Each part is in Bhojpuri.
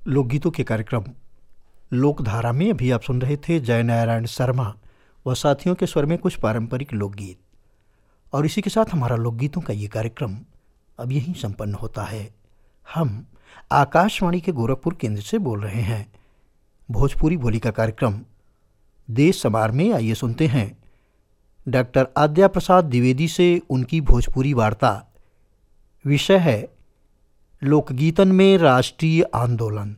लोकगीतों के कार्यक्रम लोकधारा में अभी आप सुन रहे थे जय नारायण शर्मा व साथियों के स्वर में कुछ पारंपरिक लोकगीत। और इसी के साथ हमारा लोकगीतों का ये कार्यक्रम अब यहीं संपन्न होता है। हम आकाशवाणी के गोरखपुर केंद्र से बोल रहे हैं। भोजपुरी बोली का कार्यक्रम देश समार में आइए सुनते हैं डॉक्टर आद्या प्रसाद द्विवेदी से उनकी भोजपुरी वार्ता। विषय है लोकगीतन में राष्ट्रीय आंदोलन।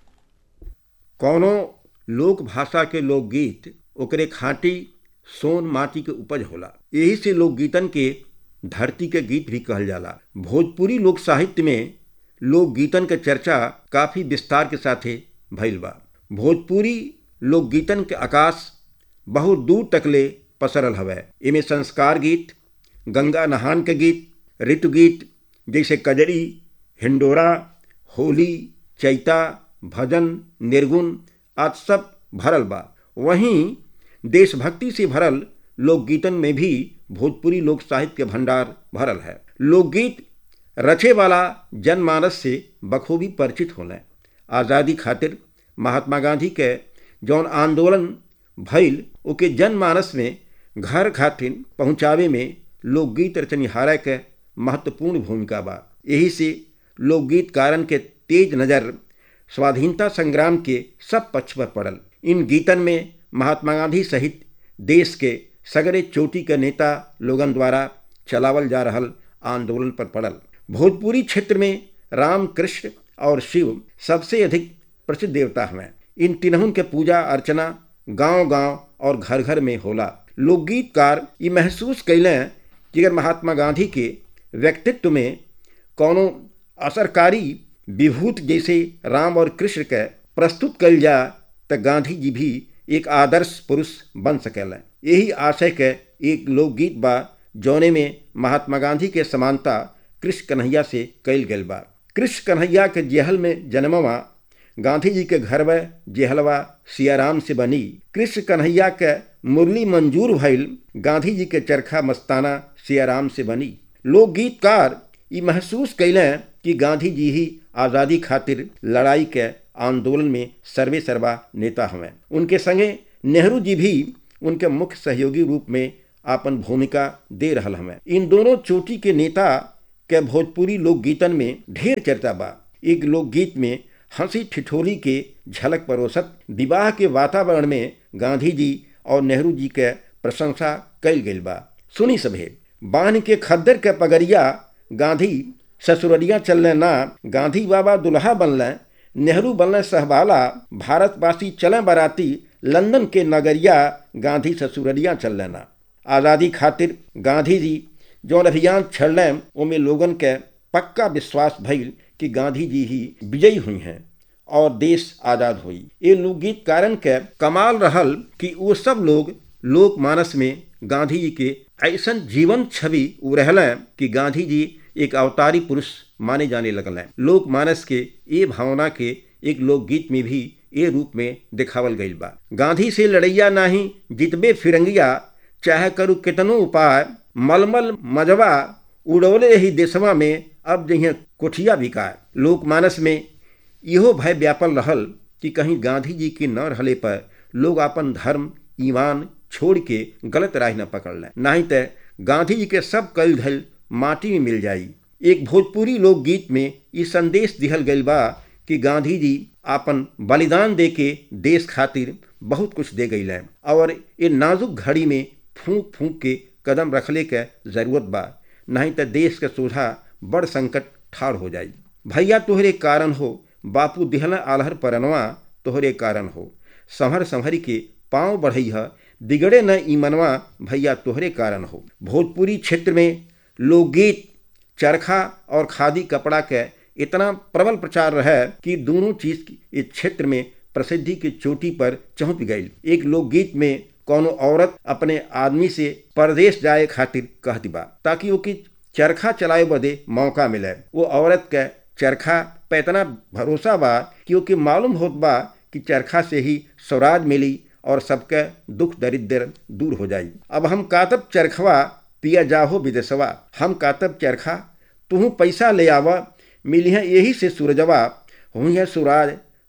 कौनो लोक भाषा के लोकगीत ओकरे खाँटी सोन माटी के उपज होला। यही से लोकगीतन के धरती के गीत भी कहल जाला। भोजपुरी लोक साहित्य में लोकगीतन के चर्चा काफी विस्तार के साथे भइल बा। भोजपुरी लोकगीतन के आकाश बहुत दूर तकले पसरल हवे। इमे संस्कार गीत, गंगा नहान के गीत, ऋतु गीत जैसे कजरी, हिंडोरा, होली, चैता, भजन, निर्गुण आज सब भरल बा। वहीं देशभक्ति से भरल लोकगीतन में भी भोजपुरी लोक साहित्य के भंडार भरल है। लोकगीत रचे वाला जनमानस से बखूबी परिचित होले। आज़ादी खातिर महात्मा गांधी के जौन आंदोलन भइल ओके जनमानस में घर खातिर पहुँचावे में लोकगीत रचनिहार के महत्वपूर्ण भूमिका बा। यही से लोकगीत कारन के तेज नज़र स्वाधीनता संग्राम के सब पक्ष पर पड़ल। इन गीतन में महात्मा गांधी सहित देश के सगरे चोटी के नेता लोगन द्वारा चलावल जा रहल आंदोलन पर पड़ल। भोजपुरी क्षेत्र में राम, कृष्ण और शिव सबसे अधिक प्रसिद्ध देवता हैं। इन तीनों के पूजा अर्चना गांव-गांव और घर घर में होला। लोकगीतकार ये महसूस कैलें कि अगर महात्मा गांधी के व्यक्तित्व में कौनो असरकारी विभूत जैसे राम और कृष्ण के प्रस्तुत कल जा तो गांधी जी भी एक आदर्श पुरुष बन सकेला। यही आशय के एक लोकगीत बा जौने में महात्मा गांधी के समानता कृष्ण कन्हैया से कैल गल बा। कृष्ण कन्हैया के जेहल में जन्मवा गांधी जी के घर में जेहलवा सियाराम से बनी। कृष्ण कन्हैया के मुरली मंजूर भइल गांधी जी के चरखा मस्ताना सियाराम से बनी। लोकगीतकार ये महसूस कैलें कि गांधी जी ही आज़ादी खातिर लड़ाई के आंदोलन में सर्वे सर्वा नेता हमें। उनके संगे नेहरू जी भी उनके मुख्य सहयोगी रूप में आपन भूमिका दे रहल हमें। इन दोनों चोटी के नेता के भोजपुरी लोकगीतन में ढेर चर्चा बा। एक लोकगीत में हंसी ठिठोली के झलक परोसत विवाह के वातावरण में गांधी जी और नेहरू जी के प्रशंसा कैल गई बा। सुनी सभे। बांध के खद्दर के पगड़िया गांधी ससुररिया चलने ना, गांधी बाबा दुल्हा बनलें, नेहरू बनलें सहबाला, भारतवासी चलें बराती, लंदन के नगरिया गांधी ससुररिया चल लेना। आज़ादी खातिर गांधी जी जौन अभियान छड़लें ओमे लोगन के पक्का विश्वास भइल कि गांधी जी ही विजयी हुई हैं और देश आज़ाद हुई। ये लोकगीत कारण के कमाल रहल कि वो सब लोग लोकमानस में गांधी जी के ऐसन जीवन छवि रहलें कि गांधी जी एक अवतारी पुरुष माने जाने लगल हैं। लोकमानस के ये भावना के एक लोकगीत में भी ये रूप में दिखावल गई बा। गांधी से लड़ैया नाही जितबे फिरंगिया, चाहे करू कितनो उपाय, मलमल मजवा उड़ौले ही देशवा में अब जहिया कोठिया बिकाय। लोकमानस में इहो भय व्यापल रहल कि कहीं गांधी जी के न रहले पर लोग अपन धर्म ईमान छोड़ के गलत राह न पकड़ लें, नहीं तो गांधी जी के सब कल धल माटी में मिल जाई। एक भोजपुरी लोकगीत में ये संदेश दिहल गई बा कि गांधी जी आपन बलिदान दे के देश खातिर बहुत कुछ दे गई हैं और ये नाजुक घड़ी में फूंक फूंक के कदम रखले के जरूरत बा, नहीं तो देश के सोझा बड़ संकट ठाड़ हो जाई। भैया तोहरे कारण हो, बापू दिहला आलहर परनवा तोहरे कारण हो, संभर संभरी के पाँव बढ़ैया, बिगड़े न ईमनवा भैया तोहरे कारण हो। भोजपुरी क्षेत्र में लोकगीत चरखा और खादी कपड़ा के इतना प्रबल प्रचार रहा कि दोनों चीज इस क्षेत्र में प्रसिद्धि की चोटी पर पहुंच गई। एक लोकगीत में कोनो औरत अपने आदमी से परदेश जाए खातिर कहती बा ताकि वो की चरखा चलाए बदे मौका मिले। वो औरत के चरखा पे इतना भरोसा बा कि वो मालूम होत बा कि चरखा से ही स्वराज मिली और सबके दुख दरिद्र दूर हो जाई। अब हम कातब चरखवा पिया जाहो विदेशवा, हम कातब चरखा तुहू पैसा ले आवा, मिली है यही से सूरजवा, हुई है सुराज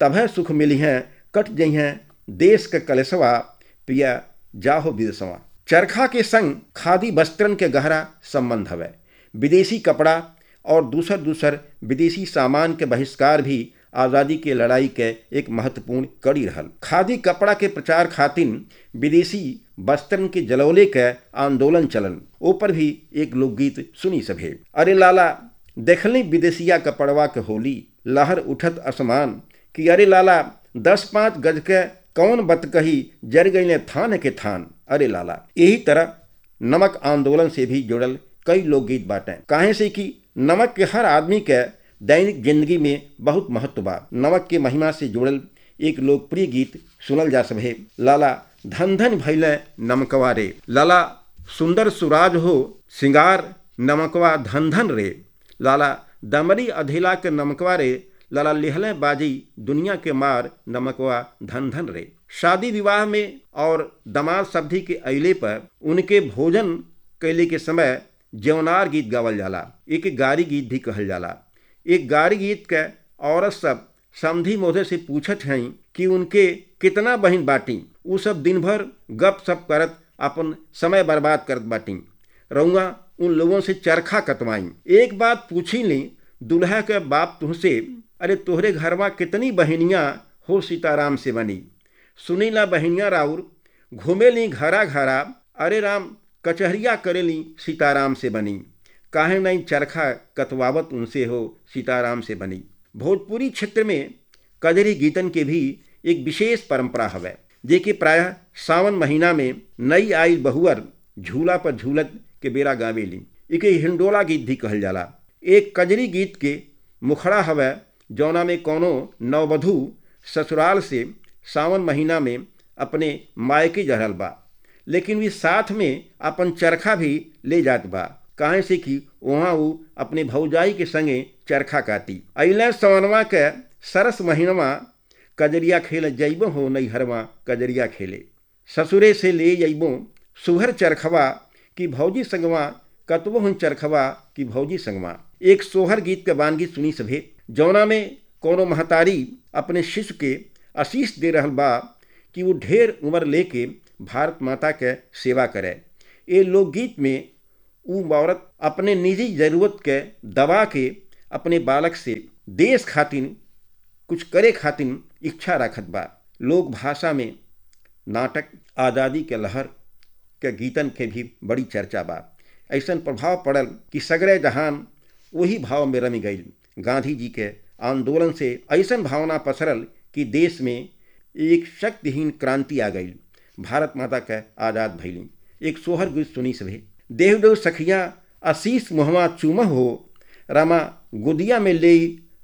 तभे सुख मिली हैं कट जई हैं देश के कलेसवा पिया जाहो विदेशवा। चरखा के संग खादी वस्त्रन के गहरा संबंध हवे। विदेशी कपड़ा और दूसर विदेशी सामान के बहिष्कार भी आज़ादी के लड़ाई के एक महत्वपूर्ण कड़ी रहल। खादी कपड़ा के प्रचार खातिर विदेशी वस्त्रन के जलौले के आंदोलन चलन, ऊपर भी एक लोकगीत सुनी सभे। अरे लाला देखली विदेशिया कपड़वा के होली, लहर उठत आसमान कि अरे लाला 10-5 गज के कौन बत कही जर गईले थान के थान। अरे लाला यही तरह नमक आंदोलन से भी जुड़ल कई लोकगीत बाटे, काहे से कि नमक के हर आदमी के दैनिक जिंदगी में बहुत महत्व बा। नमक के महिमा से जुड़ल एक लोकप्रिय गीत सुनल जा सभे। लाला धन धन भैले नमकवा रे, लाला सुंदर सुराज हो सिंगार नमकवा धन धन रे, लाला दमरी अधेला के नमकवा रे, लाला लिहले बाजी दुनिया के मार नमकवा धन धन रे। शादी विवाह में और दमाद सब्धी के अइले पर उनके भोजन कैले के समय जौनार गीत गावल जाला, एक गारी गीत भी कहल जाला। एक गारी गीत के औरत सब समधी मोधे से पूछत हैं कि उनके कितना बहन बाटी, उ सब दिन भर गप सप करत अपन समय बर्बाद करत बाटी, रउआ उन लोगों से चरखा कतवाई। एक बात पूछी ली दुल्हा के बाप तुहसे, अरे तोहरे घरवा कितनी बहनियाँ हो सीताराम से बनी, सुनी ला बहनियाँ राउर घूमे ली घरा घरा, अरे राम कचहरिया करेली सीताराम से बनी, काहे नहीं चरखा कतवावत उनसे हो सीताराम से बनी। भोजपुरी क्षेत्र में कजरी गीतन के भी एक विशेष परंपरा हवे, जेके प्रायः सावन महीना में नई आइल बहुअर झूला पर झूलत के बेरा गावेली, इके हिंडोला गीत भी कहल जाला। एक कजरी गीत के मुखड़ा हवे जौना में कोनो नववधू ससुराल से सावन महीना में अपने मायके जहरल बा, लेकिन वे साथ में अपन चरखा भी ले जात बा, काहे से कि वहाँ वो अपने भौजाई के संगे चरखा काटी। अइले सवनवा के सरस महीनवा कजरिया खेल जइबो हो नैहरवा कजरिया खेले, ससुरे से ले जइबो सुहर चरखवा कि भौजी संगवा, कतबो हुन चरखवा कि भौजी संगवा। एक सोहर गीत के बानगी सुनी सभे, जौना में कोनो महतारी अपने शिशु के आशीष दे रहल बा कि वो ढेर उम्र लेके भारत माता के सेवा करे। ये लोकगीत में ऊ औरत अपने निजी जरूरत के दबा के अपने बालक से देश खातिर कुछ करे खातिर इच्छा रखत बा। लोक भाषा में नाटक आज़ादी के लहर के गीतन के भी बड़ी चर्चा बा। ऐसन प्रभाव पड़ल कि सगरे जहान वही भाव में रमी गई। गांधी जी के आंदोलन से ऐसन भावना पसरल कि देश में एक शक्तिहीन क्रांति आ गई, भारत माता के आज़ाद भैली। एक सोहर गीत सुनी सभे, देव देव सखिया आशीष मुहवा चूमह हो, रामा गुदिया में ले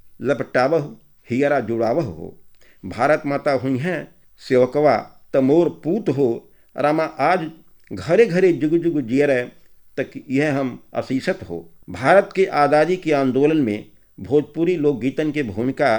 लपटावह हियरा जुड़ावह हो, भारत माता हुई हैं सेवकवा तमोर पूत हो, रामा आज घरे घरे जुग जुग जियर तक यह हम आशीषत हो। भारत के आज़ादी के आंदोलन में भोजपुरी लोकगीतन के भूमिका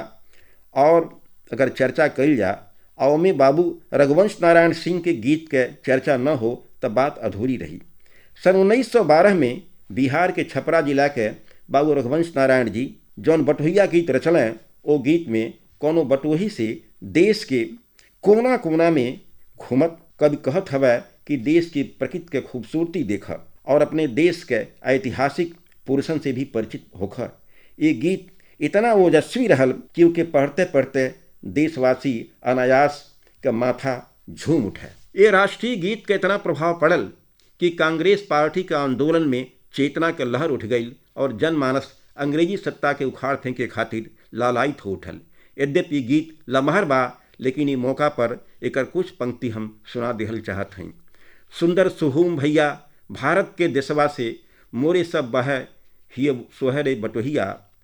और अगर चर्चा कल जा, अवमी बाबू रघुवंश नारायण सिंह के गीत के चर्चा न हो तब बात अधूरी रही। सन 1912 में बिहार के छपरा जिला के बाबू रघुवंश नारायण जी जौन बटोहिया गीत रचलें, ओ गीत में कोनो बटोही से देश के कोना कोना में घूमत कभी कहत हवै कि देश की प्रकृति के खूबसूरती देख और अपने देश के ऐतिहासिक पुरुषन से भी परिचित होकर। ये गीत इतना ओजस्वी रहल कि उनके पढ़ते पढ़ते देशवासी अनायास का माथा झूम उठे। ये राष्ट्रीय गीत का इतना प्रभाव पड़ल कि कांग्रेस पार्टी के आंदोलन में चेतना के लहर उठ गई और जनमानस अंग्रेजी सत्ता के उखाड़ फेंके खातिर लालायित हो उठल। यद्यपि गीत लमहर बा, लेकिन ये मौका पर एकर कुछ पंक्ति हम सुना देहल चाहत हैं। सुंदर सुहूम भैया भारत के देशवा से मोरे सब बह हिय सोहरे बटोहिया,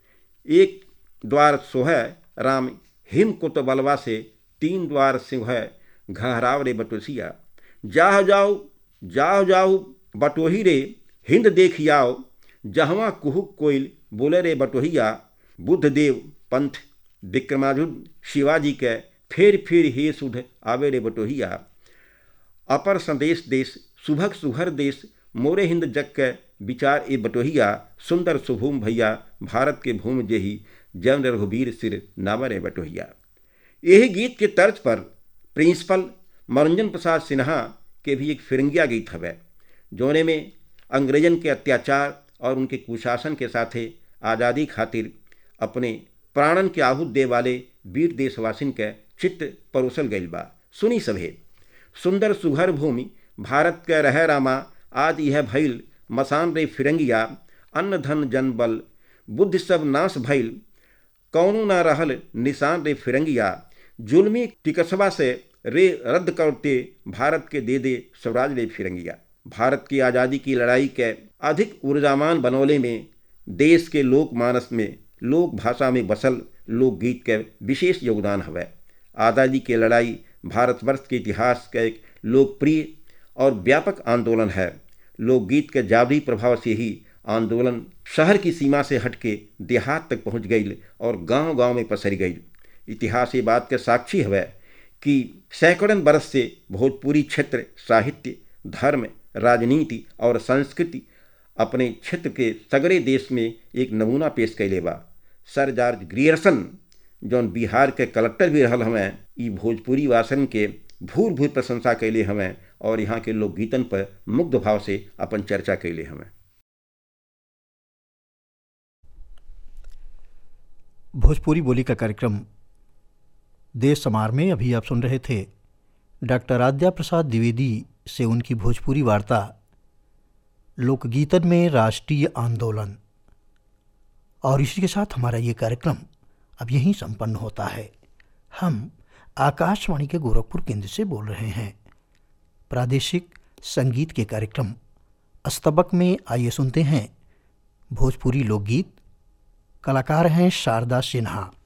एक द्वार सोह राम हिम कुत बलवा से, 3 द्वार सिंह घहराव रे बटोसिया, जाह जाओ जाओ जाओ बटोही रे हिंद देखियाओ, जहवा कुहुक कोयल बोले रे बटोहिया, बुद्ध देव पंथ विक्रमाजुद शिवाजी के फेर फेर हे सुध आवे रे बटोहिया, अपर संदेश देश सुभग सुहर देश, मोरे हिंद जग के विचार ए बटोहिया, सुंदर सुभूम भैया भारत के भूमि जेही, जन रघुबीर सिर नावर ए बटोहिया। यही गीत के तर्ज पर प्रिंसिपल मनोरंजन प्रसाद सिन्हा के भी एक फिरंगिया गीत हवे, जोने में अंग्रेजन के अत्याचार और उनके कुशासन के साथे आज़ादी खातिर अपने प्राणन के आहूत दे वाले वीर देशवासिन के चित्र परोसल गईल बा। सुनी सभे। सुंदर सुघर भूमि भारत के रह रामा, आज यह भइल मसान रे फिरंगिया, अन्न धन जन बल बुद्धि सब नाश भइल, कौनो ना रहल निशान रे फिरंगिया, जुल्मी टिकसबा से रे रद्द करते भारत के दे स्वराज रे फिरंगिया। भारत की आज़ादी की लड़ाई के अधिक ऊर्जामान बनौले में देश के लोकमानस में लोक भाषा में बसल लोकगीत के विशेष योगदान हवे। आज़ादी की लड़ाई भारतवर्ष के इतिहास का एक लोकप्रिय और व्यापक आंदोलन है। लोकगीत के जादुई प्रभाव से ही आंदोलन शहर की सीमा से हटके देहात तक पहुंच गई और गांव-गांव में पसर गई। इतिहास ये बात के साक्षी है कि सैकड़ों बरस से भोजपुरी क्षेत्र साहित्य, धर्म, राजनीति और संस्कृति अपने क्षेत्र के सगरे देश में एक नमूना पेश कैले बा। सर जॉर्ज ग्रियर्सन जौन बिहार के कलेक्टर भी रहल हमें, ई भोजपुरी वासन के भूर भूर प्रशंसा कैले हमें और यहाँ के लोकगीतन पर मुग्ध भाव से अपन चर्चा कैले हमें। भोजपुरी बोली का कार्यक्रम देश समार में अभी आप सुन रहे थे डॉक्टर आद्या प्रसाद द्विवेदी से उनकी भोजपुरी वार्ता लोकगीतन में राष्ट्रीय आंदोलन। और इसी के साथ हमारा ये कार्यक्रम अब यहीं संपन्न होता है। हम आकाशवाणी के गोरखपुर केंद्र से बोल रहे हैं। प्रादेशिक संगीत के कार्यक्रम अस्तबक में आइए सुनते हैं भोजपुरी लोकगीत। कलाकार हैं शारदा सिन्हा।